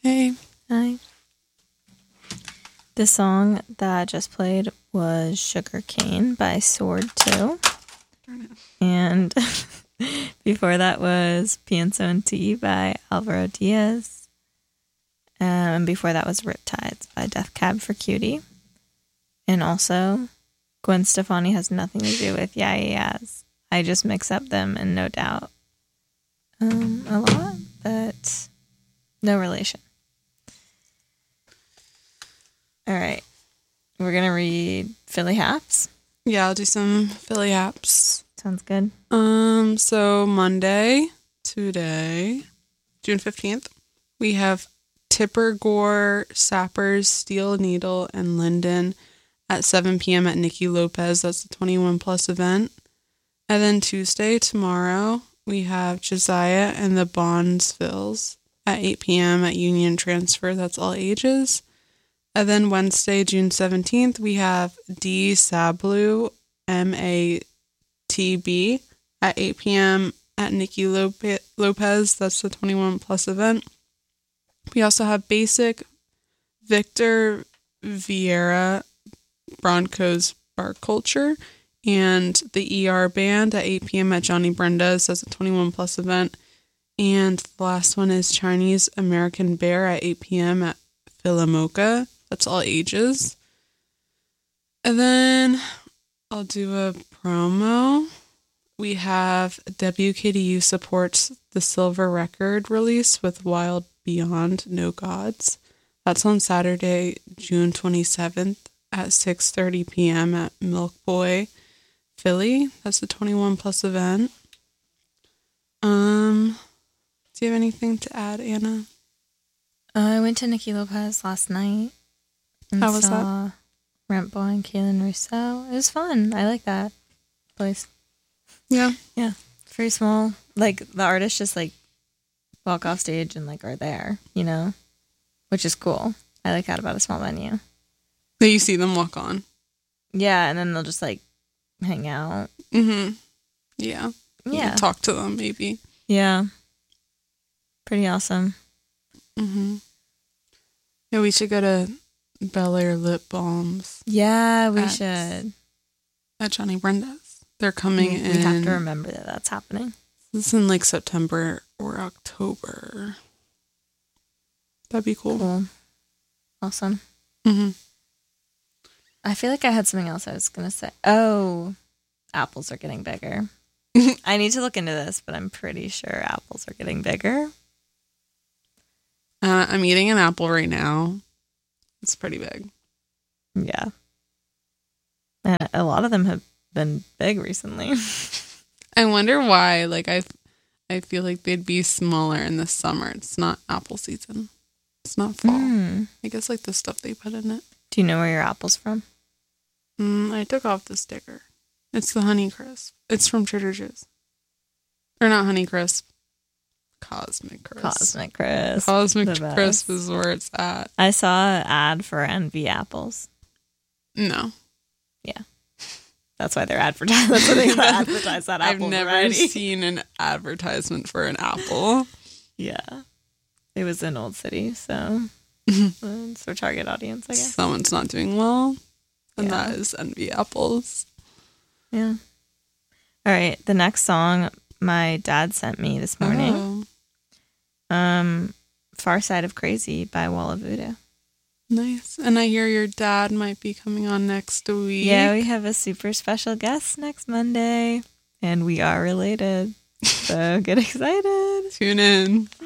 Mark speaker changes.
Speaker 1: Hey.
Speaker 2: Hi. The song that I just played was Sugar Cane by Sword 2. And before that was Pienso en Ti by Alvaro Diaz. And before that was Riptides by Death Cab for Cutie. And also, Gwen Stefani has nothing to do with Yeah Yeah Yeahs. I just mix up them and no doubt a lot, but no relation. All right. We're going to read Philly Haps.
Speaker 1: Yeah, I'll do some Philly Haps.
Speaker 2: Sounds good.
Speaker 1: So Monday, today, June 15th, we have Tipper Gore, Sappers, Steel Needle, and Linden at 7 p.m. at Nikki Lopez. That's the 21 plus event. And then Tuesday, tomorrow, we have Josiah and the Bondsvilles at 8 p.m. at Union Transfer. That's all ages. And then Wednesday, June 17th, we have D. Sablu, MATB, at 8 p.m. at Nikki Lopez. That's the 21 plus event. We also have Basic, Victor Vieira, Broncos Bar Culture, and the ER Band at 8 p.m. at Johnny Brenda's. That's a 21 plus event. And the last one is Chinese American Bear at 8 p.m. at Philomoka. That's all ages. And then I'll do a promo. We have WKDU supports the Silver Record release with Wild Beyond No Gods. That's on Saturday, June 27th at 6:30 p.m. at Milk Boy, Philly. That's a 21 plus event. Do you have anything to add, Anna?
Speaker 2: I went to Nikki Lopez last night. And
Speaker 1: How was
Speaker 2: saw Rent Boy and Kaylin Rousseau. It was fun. I like that place.
Speaker 1: Yeah.
Speaker 2: Yeah. It's very small. Like, the artists just, like, walk off stage and, like, are there, you know? Which is cool. I like that about a small venue.
Speaker 1: So you see them walk on.
Speaker 2: Yeah, and then they'll just, like, hang out.
Speaker 1: Mm-hmm. Yeah. You
Speaker 2: Yeah.
Speaker 1: can talk to them, maybe.
Speaker 2: Yeah. Pretty awesome.
Speaker 1: Mm-hmm. Yeah, we should go to Bel Air Lip Balms
Speaker 2: Yeah, we should.
Speaker 1: at Johnny Brenda's. They're coming in.
Speaker 2: We have to remember that that's happening.
Speaker 1: This is in like September or October. That'd be cool.
Speaker 2: Awesome.
Speaker 1: Mm-hmm.
Speaker 2: I feel like I had something else I was going to say. Oh, apples are getting bigger. I need to look into this, but I'm pretty sure apples are getting bigger.
Speaker 1: I'm eating an apple right now. It's pretty big.
Speaker 2: Yeah. And a lot of them have been big recently.
Speaker 1: I wonder why. Like, I feel like they'd be smaller in the summer. It's not apple season. It's not fall. I guess like the stuff they put in it.
Speaker 2: Do you know where your apple's from?
Speaker 1: I took off the sticker. It's the Honey Crisp. It's from Trader Joe's. Or not Honey Crisp. Cosmic Crisp.
Speaker 2: Cosmic Crisp.
Speaker 1: Cosmic Crisp is where it's at.
Speaker 2: I saw an ad for Envy apples.
Speaker 1: No.
Speaker 2: Yeah. That's why they're advertised. That's why they advertise that apple.
Speaker 1: I've never seen an advertisement for an apple.
Speaker 2: Yeah. It was in Old City, so it's their target audience, I guess.
Speaker 1: Someone's not doing well, and that is Envy apples.
Speaker 2: Yeah. All right. The next song my dad sent me this morning. Far Side of Crazy by Walla Voodoo.
Speaker 1: Nice. And I hear your dad might be coming on next week.
Speaker 2: Yeah, we have a super special guest next Monday, and we are related. So get excited.
Speaker 1: Tune in.